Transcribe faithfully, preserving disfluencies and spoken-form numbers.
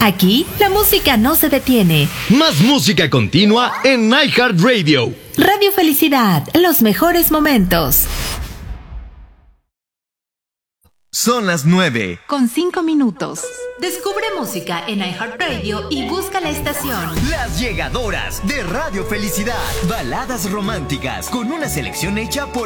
Aquí, la música no se detiene. Más música continua en iHeartRadio. Radio Felicidad, los mejores momentos. Son las nueve. Con cinco minutos. Descubre música en iHeartRadio y busca la estación. Las Llegadoras de Radio Felicidad. Baladas románticas con una selección hecha por